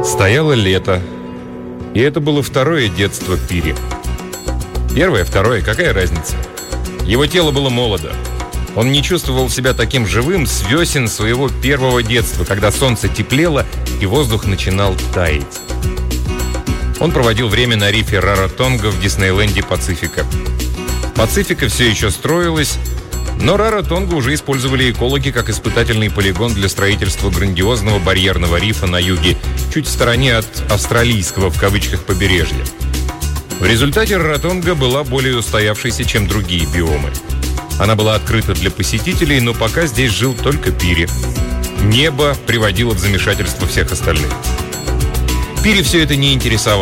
Стояло лето, и это было второе детство Пири. Первое, второе, какая разница? Его тело было молодо. Он не чувствовал себя таким живым с весен своего первого детства, когда солнце теплело и воздух начинал таять. Он проводил время на рифе Раротонга в Диснейленде Пацифика. Пацифика все еще строилась, но Раротонга уже использовали экологи как испытательный полигон для строительства грандиозного барьерного рифа на юге, чуть в стороне от «австралийского» в кавычках побережья. В результате Раротонга была более устоявшейся, чем другие биомы. Она была открыта для посетителей, но пока здесь жил только Пири. Небо приводило в замешательство всех остальных. Пири все это не интересовало.